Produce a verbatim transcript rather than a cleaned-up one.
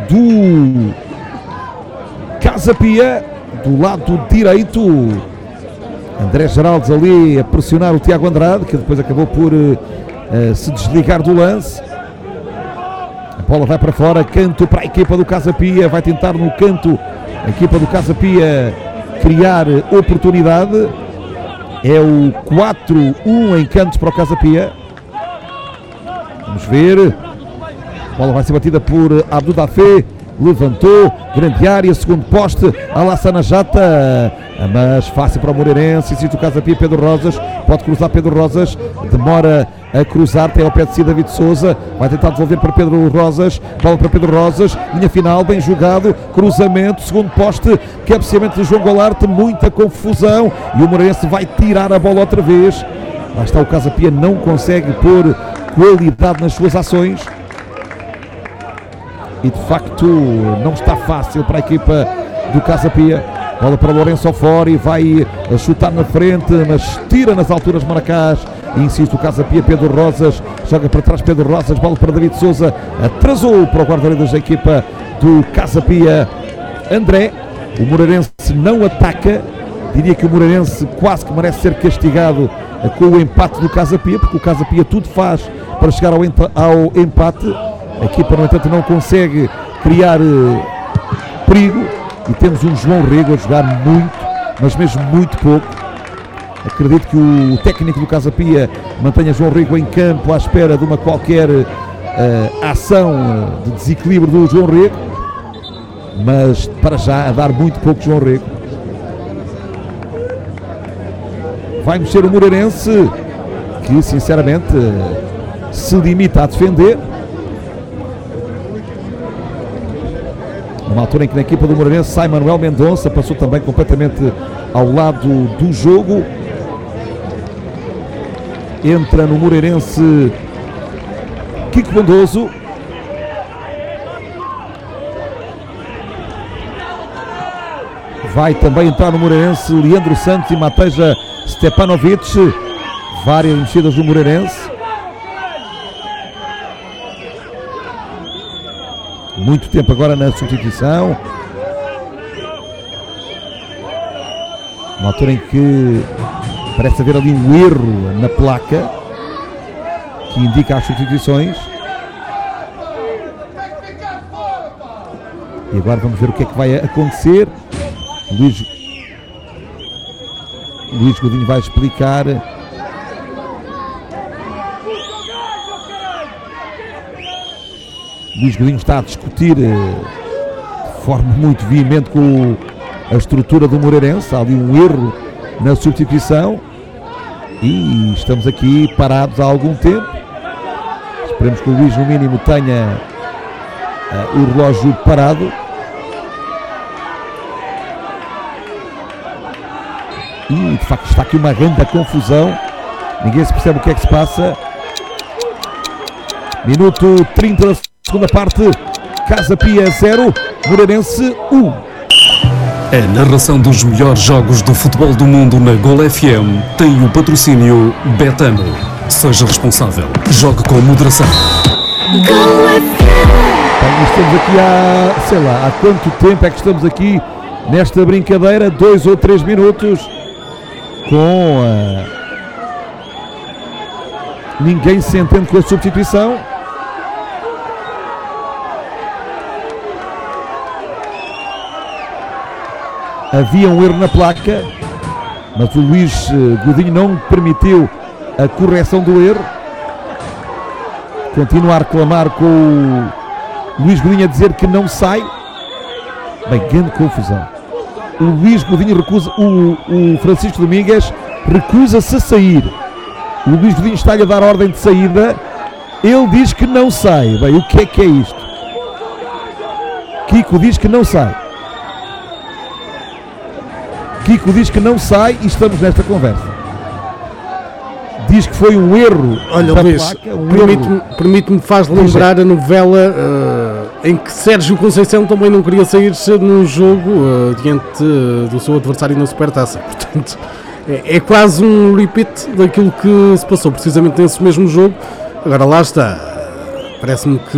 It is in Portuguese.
do Casa Pia, do lado direito. André Geraldes ali a pressionar o Tiago Andrade, que depois acabou por uh, se desligar do lance. A bola vai para fora, canto para a equipa do Casa Pia, vai tentar no canto a equipa do Casa Pia criar oportunidade. É o quatro um em cantos para o Casa Pia. Vamos ver. A bola vai ser batida por Abdudafé. Levantou, grande área, segundo poste, Alassana Jata, mas fácil para o Moreirense. Existe o Casa Pia, Pedro Rosas, pode cruzar Pedro Rosas, demora a cruzar, tem ao pé de si David Souza, vai tentar devolver para Pedro Rosas, bola para Pedro Rosas, linha final, bem jogado, cruzamento, segundo poste, cabeceamento de João Golarte, muita confusão, e o Moreirense vai tirar a bola outra vez. Lá está, o Casa Pia não consegue pôr qualidade nas suas ações. E de facto não está fácil para a equipa do Casa Pia. Bola para Lourenço ao fora e vai chutar na frente, mas tira nas alturas Maracás. E insiste o Casa Pia, Pedro Rosas, joga para trás Pedro Rosas, bola para David Souza, atrasou para o guarda-redes da equipa do Casa Pia, André. O Moreirense não ataca, diria que o Moreirense quase que merece ser castigado com o empate do Casa Pia, porque o Casa Pia tudo faz para chegar ao, ao empate. A equipa, no entanto, não consegue criar uh, perigo, e temos um João Rego a jogar muito, mas mesmo muito pouco. Acredito que o técnico do Casa Pia mantenha João Rego em campo à espera de uma qualquer uh, ação de desequilíbrio do João Rego, mas para já a dar muito pouco João Rego. Vai mexer o Moreirense, que sinceramente uh, se limita a defender. Numa altura em que na equipa do Moreirense sai Manuel Mendonça, passou também completamente ao lado do jogo. Entra no Moreirense Kiko Bondoso. Vai também entrar no Moreirense Leandro Santos e Mateja Stepanovic. Várias mexidas do Moreirense. Muito tempo agora na substituição. Uma altura em que parece haver ali um erro na placa que indica as substituições. E agora vamos ver o que é que vai acontecer. Luís, Luís Godinho vai explicar. Luís Godinho está a discutir de forma muito veemente com a estrutura do Moreirense. Há ali um erro na substituição e estamos aqui parados há algum tempo. Esperemos que o Luís no mínimo tenha uh, o relógio parado. E de facto está aqui uma grande confusão, ninguém se percebe o que é que se passa. Minuto trinta da segunda parte, Casa Pia zero, Moreirense um. A narração dos melhores jogos de futebol do mundo na Gol F M tem o patrocínio Betano. Seja responsável, jogue com moderação. Gol F M. Bem, estamos aqui há, sei lá, há quanto tempo é que estamos aqui nesta brincadeira? Dois ou três minutos com a... ninguém se entende com a substituição. Havia um erro na placa, mas o Luís Godinho não permitiu a correção do erro. Continua a reclamar com o Luís Godinho a dizer que não sai. Bem, grande confusão. O Luís Godinho recusa, o, o Francisco Domingues recusa-se a sair. O Luís Godinho está-lhe a dar ordem de saída. Ele diz que não sai. Bem, o que é que é isto? Kiko diz que não sai. Kiko diz que não sai e estamos nesta conversa. Diz que foi um erro. Olha, da Luís, placa, um permite-me, erro. permite-me faz lembrar a novela uh, em que Sérgio Conceição também não queria sair num jogo uh, diante uh, do seu adversário na Supertaça. Portanto, é, é quase um repeat daquilo que se passou precisamente nesse mesmo jogo. Agora lá está. Parece-me que